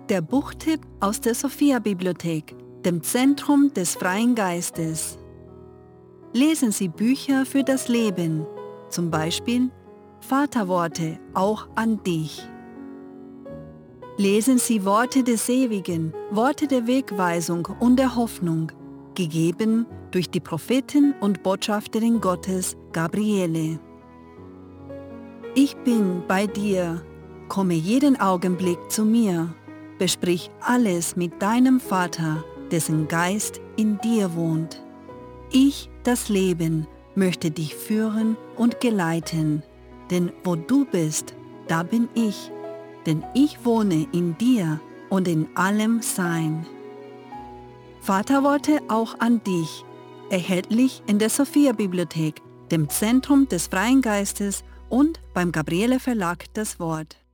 Der Buchtipp aus der Sophia-Bibliothek, dem Zentrum des Freien Geistes. Lesen Sie Bücher für das Leben, zum Beispiel Vaterworte auch an dich. Lesen Sie Worte des Ewigen, Worte der Wegweisung und der Hoffnung, gegeben durch die Prophetin und Botschafterin Gottes Gabriele. Ich bin bei dir, komme jeden Augenblick zu mir, besprich alles mit deinem Vater, dessen Geist in dir wohnt. Ich, das Leben, möchte dich führen und geleiten, denn wo du bist, da bin ich, denn ich wohne in dir und in allem Sein. Vaterworte auch an dich, erhältlich in der Sophia-Bibliothek, dem Zentrum des Freien Geistes und beim Gabriele Verlag das Wort.